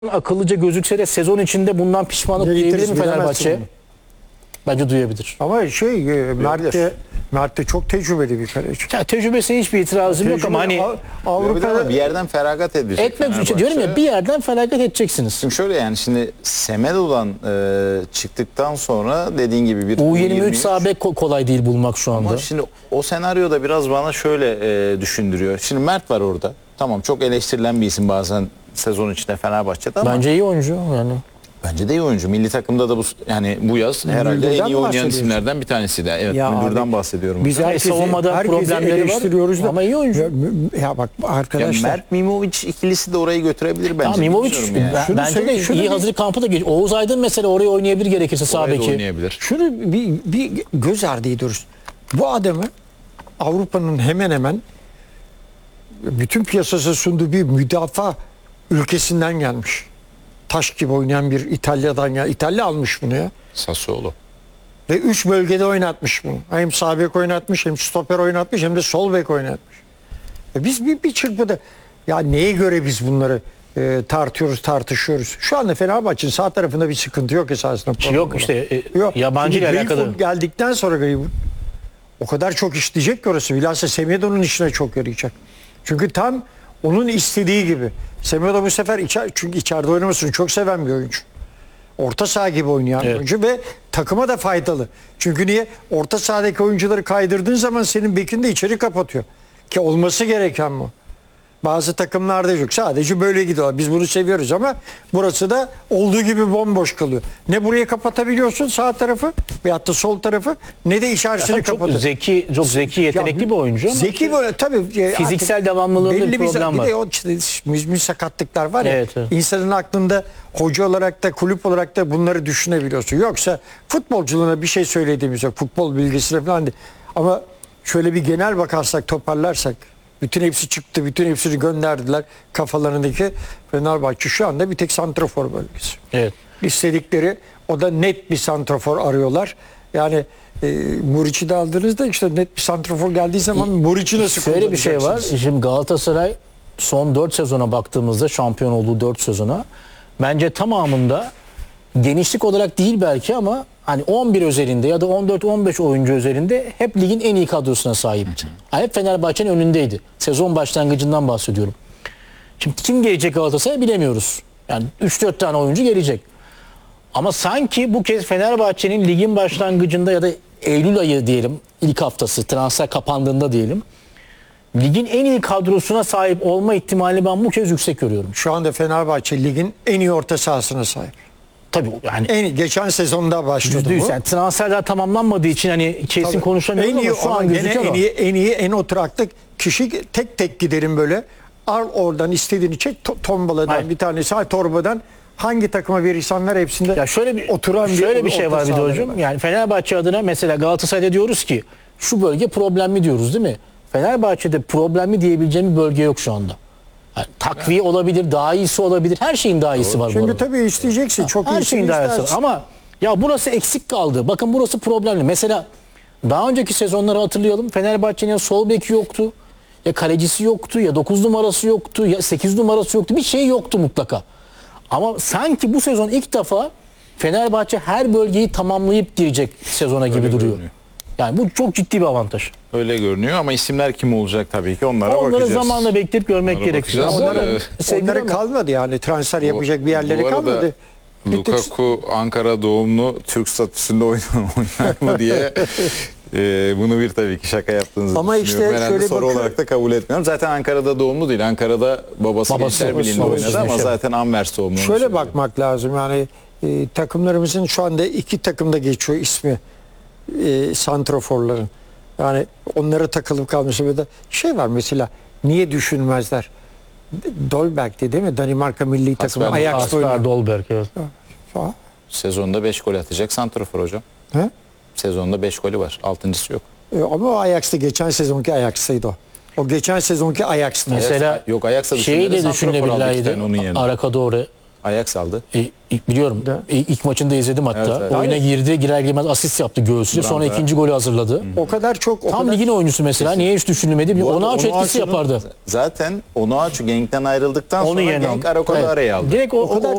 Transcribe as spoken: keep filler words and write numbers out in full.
akıllıca gözükse de sezon içinde bundan pişmanlık duyabilir mi Fenerbahçe? Bence duyabilir. Ama şey e, Mert de, Mert de çok tecrübeli bir kaleci. Ya, tecrübesine hiçbir itirazım yok ama hani Avrupa'da bir yerden feragat edecek. Etmek diyorum ya, bir yerden feragat edeceksiniz. Şimdi şöyle, yani şimdi Semedo'dan e, çıktıktan sonra dediğin gibi bir U yirmi üç sağ bek kolay değil bulmak şu anda. Ama şimdi o senaryoda biraz bana şöyle e, düşündürüyor. Şimdi Mert var orada. Tamam, çok eleştirilen bir isim bazen sezon içinde Fenerbahçe'de ama bence iyi oyuncu yani. Bence de iyi oyuncu. Milli takımda da bu yani bu yaz herhalde Müldür'den en iyi oynayan bahsediyorsun. isimlerden bir tanesi de. Evet, Ya Müldür'den abi, bahsediyorum. Biz Yani herkesi, savunmada herkesi problemleri eleştiriyoruz var da, ama iyi oyuncu. Ya, ya bak Ya arkadaşlar. Mert Mimovic ikilisi de orayı götürebilir bence. Tamam, Mimovic Bilmiyorum yani. ben- Şunu bence söyle- de şunu iyi bir- hazırlık kampı da geç. Oğuz Aydın mesela oraya oynayabilir gerekirse sağ Oraya da beki. oynayabilir. Şunu bir, bir göz ardı ediyoruz. Bu adamı Avrupa'nın hemen hemen bütün piyasası sunduğu bir müdafaa ülkesinden gelmiş. Taş gibi oynayan bir İtalya'dan gel. İtalya almış bunu ya. Sassuolo. Ve üç bölgede oynatmış bunu. Hem sağ bek oynatmış, hem stoper oynatmış, hem de sol bek oynatmış. E biz bir, bir çırpıda ya neye göre biz bunları e, tartıyoruz, tartışıyoruz. Şu anda Fenerbahçe'nin sağ tarafında bir sıkıntı yok esasında. Yok işte e, Yok. yabancı ile Şimdi alakalı. Greenwood geldikten sonra Greenwood o kadar çok işleyecek ki orası. Bilhassa Semedo'nun işine çok yarayacak. Çünkü tam onun istediği gibi. Semedo bu sefer içer, çünkü içeride oynamasını çok seven bir oyuncu. Orta saha gibi oynayan Evet. oyuncu ve takıma da faydalı. Çünkü niye? Orta sahadaki oyuncuları kaydırdığın zaman senin bekini de içeri kapatıyor. Ki olması gereken bu. Bazı takımlarda yok. Sadece böyle gidiyorlar. Biz bunu seviyoruz ama burası da olduğu gibi bomboş kalıyor. Ne burayı kapatabiliyorsun sağ tarafı veyahut da sol tarafı, ne de içerisini Çok kapatıyorsun. zeki, çok zeki, yetenekli Ya, bir oyuncu ama Zeki böyle tabii. e, fiziksel artık devamlılığında belli bir problem bir var. Bir de o işte müzmin sakatlıklar var ya. Evet, evet. İnsanın aklında hoca olarak da kulüp olarak da bunları düşünebiliyorsun. Yoksa futbolculuğuna bir şey söylediğimiz yok. Futbol bilgisine falan değil. Ama şöyle bir genel bakarsak, toparlarsak, bütün hepsi çıktı, bütün hepsini gönderdiler kafalarındaki. Fenerbahçe şu anda bir tek santrafor bölgesi. Evet. İstedikleri, o da net bir santrafor arıyorlar. Yani e, Muriç'i de aldığınızda işte net bir santrafor geldiği zaman Muriç'i nasıl Şöyle bir şey var. kullanacaksınız? Şimdi Galatasaray son dört sezona baktığımızda, şampiyon olduğu dört sezona, bence tamamında genişlik olarak değil belki ama hani on bir özelinde ya da on dört on beş oyuncu özelinde hep ligin en iyi kadrosuna sahipti. Yani hep Fenerbahçe'nin önündeydi. Sezon başlangıcından bahsediyorum. Şimdi kim gelecek Galatasaray'a bilemiyoruz. Yani üç dört tane oyuncu gelecek. Ama sanki bu kez Fenerbahçe'nin ligin başlangıcında ya da Eylül ayı diyelim, ilk haftası transfer kapandığında diyelim, ligin en iyi kadrosuna sahip olma ihtimali ben bu kez yüksek görüyorum. Şu anda Fenerbahçe ligin en iyi orta sahasına sahip. Tabii yani En geçen sezonda başladı yüzde yüz bu. yani transferler tamamlanmadan için hani kesin Tabii. konuşamıyoruz En iyi, ama şu ama an gene gözüküyor. en iyi, en iyi, en oturaklı kişi, tek tek giderim böyle. Al oradan istediğini çek, to- tombaladan Hayır. bir tanesi, hay torbadan hangi takıma verirsen ver hepsinde Ya şöyle bir oturan şöyle bir şey orta var bir de sahaları hocam. var. Yani Fenerbahçe adına mesela Galatasaray'da diyoruz ki şu bölge problemli diyoruz değil mi? Fenerbahçe'de problemli diyebileceğim bir bölge yok şu anda. Yani takviye olabilir, daha iyisi olabilir. Her şeyin daha iyisi var bu Çünkü arada. tabii isteyeceksin. Çok Her iyisini şeyin daha iyisi var. istersin. Ama ya burası eksik kaldı. Bakın burası problemli. Mesela daha önceki sezonları hatırlayalım. Fenerbahçe'nin ya sol beki yoktu, ya kalecisi yoktu, ya dokuz numarası yoktu, ya sekiz numarası yoktu. Bir şey yoktu mutlaka. Ama sanki bu sezon ilk defa Fenerbahçe her bölgeyi tamamlayıp girecek sezona gibi Öyle duruyor. görünüyor. Yani bu çok ciddi bir avantaj. Öyle görünüyor ama isimler kim olacak tabii ki onlara Onları bakacağız. zamanla bekleyip görmek Onlara gerekiyor. bakacağız. Onların Ee, sevgili Onları ama- kalmadı yani transfer yapacak bir yerleri Bu arada kalmadı. Bir tek- Lukaku Ankara doğumlu Türk statüsünde oynar oynar mı diye e, bunu bir tabii ki şaka yaptığınızı Ama işte düşünüyorum. Herhalde şöyle soru bakın- olarak da kabul etmiyorum. Zaten Ankara'da doğumlu değil. Ankara'da babası, Babası, Gençler babası, Birliği'nde babası oynadı ama Gençler. zaten Anvers doğumlu. onu Şöyle söylüyorum. bakmak lazım yani e, takımlarımızın şu anda iki takımda geçiyor ismi e, santroforların. Yani onlara takılıp kalmış bir de şey var mesela, niye düşünmezler? Dolberg'ti değil mi? Danimarka milli takımı Kasper- Ajax'ta Kasper oynuyor. Dolberg, evet. Ha? Sezonda beş gol atacak santrafor hocam. He? Sezonda beş golü var. Altıncısı yok. E, ama o Ajax'ta geçen sezonki Ajax'taydı o. O geçen sezonki Ajax'tı. Mesela Yok, Ajax'a şeyi de düşündüğünde santrafor aldı iki düşünebilirlerdi. tane onun yerine. Arakadore Ajax aldı. E, ilk- biliyorum. E, ilk maçını da izledim hatta. Evet, evet. Oyuna girdi, girer girmez asist yaptı göğsüyle. Sonra Bravo. ikinci golü hazırladı. O kadar çok o Tam kadar ligin oyuncusu mesela. Niye hiç düşünülmedi? Bir Bu arada Onaçu etkisi Onuachu'nun yapardı. Zaten Onuachu Genk'ten ayrıldıktan Onu sonra yerine Genk aldı. Arako'da Evet. araya aldı. Direkt o, O kadar o-